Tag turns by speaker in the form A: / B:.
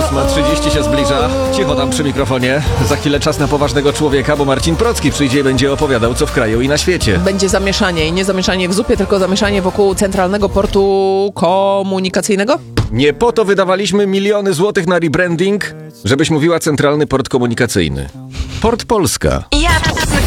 A: 8:30 się zbliża. Cicho tam przy mikrofonie. Za chwilę czas na poważnego człowieka, bo Marcin Procki przyjdzie i będzie opowiadał, co w kraju i na świecie.
B: Będzie zamieszanie i nie zamieszanie w zupie, tylko zamieszanie wokół Centralnego Portu Komunikacyjnego?
A: Nie po to wydawaliśmy miliony złotych na rebranding, żebyś mówiła Centralny Port Komunikacyjny. Port Polska.
C: Jasna